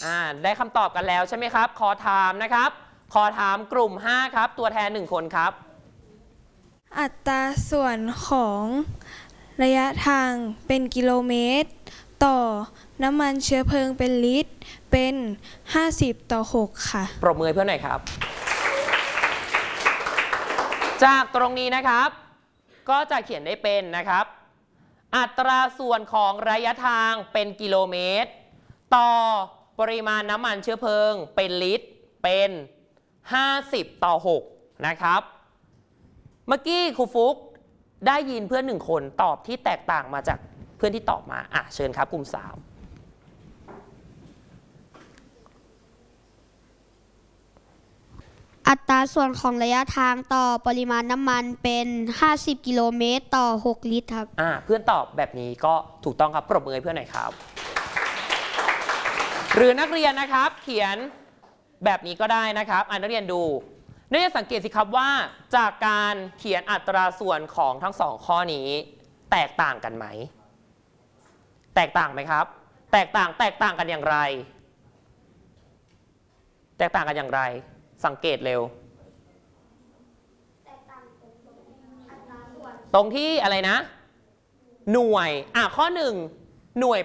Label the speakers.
Speaker 1: ได้คำตอบกันแล้วใช่ไหมครับขอถามนะครับขอถามกลุ่ม5ครับตัวแทน1คนครับ
Speaker 2: อัตราส่วนของระยะทางเป็นกิโลเมตรต่อน้ำมันเชื้อเพลิงเป็นลิตรเป็น50:6ค่ะ
Speaker 1: ปรบมือเพื่อนหน่อยครับจากตรงนี้นะครับก็จะเขียนได้เป็นนะครับอัตราส่วนของระยะทางเป็นกิโลเมตรต่อปริมาณน้ำมันเชื้อเพลิงเป็นลิตรเป็น50:6นะครับเมื่อกี้ครูฟุกได้ยินเพื่อน1คนตอบที่แตกต่างมาจากเพื่อนที่ตอบมาเชิญครับกลุ่ม3
Speaker 3: อัตราส่วนของระยะทางต่อปริมาณน้ำมันเป็น50กิโลเมตรต่อ6ลิตรครับ
Speaker 1: เพื่อนตอบแบบนี้ก็ถูกต้องครับปรบมือให้เพื่อนหน่อยครับหรือนักเรียนนะครับเขียนแบบนี้ก็ได้นะครับนักเรียนดูนักเรียนสังเกตสิครับว่าจากการเขียนอัตราส่วนของทั้ง2ข้อนี้แตกต่างกันไหมแตกต่างไหมครับแตกต่างกันอย่างไรแตกต่างกันอย่างไรสังเกตเร็วตรงที่อะไรนะหน่วยข้อ1หน่วย